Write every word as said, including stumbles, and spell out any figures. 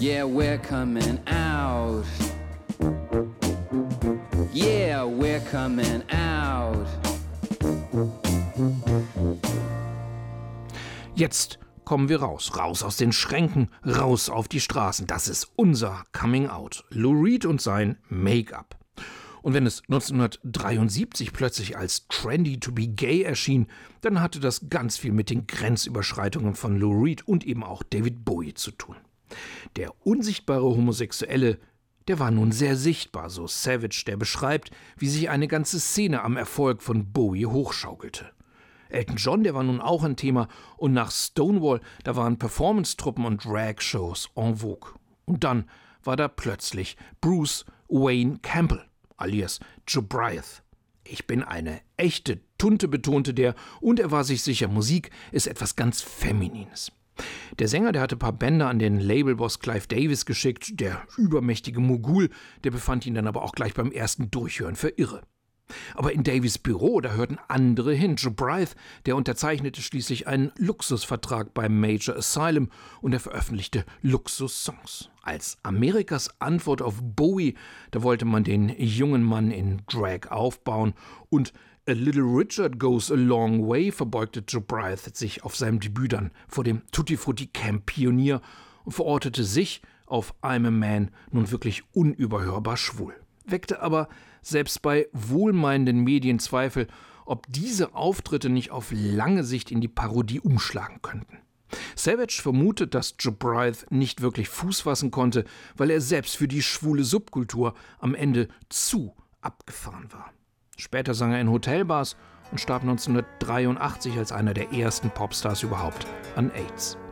Yeah, we're coming out. Yeah, we're coming out. Jetzt kommen wir raus, raus aus den Schränken, raus auf die Straßen. Das ist unser Coming Out. Lou Reed und sein Make-up. Und wenn es neunzehnhundertdreiundsiebzig plötzlich als trendy to be gay erschien, dann hatte das ganz viel mit den Grenzüberschreitungen von Lou Reed und eben auch David Bowie zu tun. Der unsichtbare Homosexuelle, der war nun sehr sichtbar, so Savage, der beschreibt, wie sich eine ganze Szene am Erfolg von Bowie hochschaukelte. Elton John, der war nun auch ein Thema, und nach Stonewall, da waren Performance-Truppen und Drag-Shows en vogue. Und dann war da plötzlich Bruce Wayne Campbell, alias Joe Bryant. Ich bin eine echte Tunte, betonte der, und er war sich sicher, Musik ist etwas ganz Feminines. Der Sänger, der hatte ein paar Bänder an den Labelboss Clive Davis geschickt, der übermächtige Mogul, der befand ihn dann aber auch gleich beim ersten Durchhören für irre. Aber in Davis' Büro, da hörten andere hin. Joe Bryant, der unterzeichnete schließlich einen Luxusvertrag beim Major Asylum und er veröffentlichte Luxussongs. Als Amerikas Antwort auf Bowie, da wollte man den jungen Mann in Drag aufbauen, und A Little Richard Goes a Long Way verbeugte Joe Bryant sich auf seinem Debüt dann vor dem Tutti Frutti Camp Pionier und verortete sich auf I'm a Man nun wirklich unüberhörbar schwul. Weckte aber selbst bei wohlmeinenden Medien Zweifel, ob diese Auftritte nicht auf lange Sicht in die Parodie umschlagen könnten. Savage vermutet, dass Joe Bryant nicht wirklich Fuß fassen konnte, weil er selbst für die schwule Subkultur am Ende zu abgefahren war. Später sang er in Hotelbars und starb neunzehnhundertdreiundachtzig als einer der ersten Popstars überhaupt an AIDS.